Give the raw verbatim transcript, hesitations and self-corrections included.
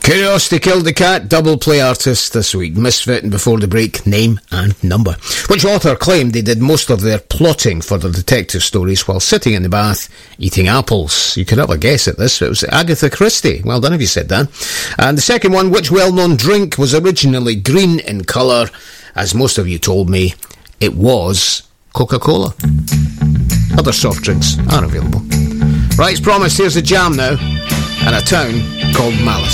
Curiosity Killed the Cat, double play artist this week. Misfit and Before the Break, Name and Number. Which author claimed they did most of their plotting for the detective stories while sitting in the bath eating apples? You could have a guess at this. It was Agatha Christie. Well done if you said that. And the second one, which well-known drink was originally green in colour? As most of you told me, it was Coca-Cola. Other soft drinks are available. Right, as promised, here's a jam now, and a town called Malice.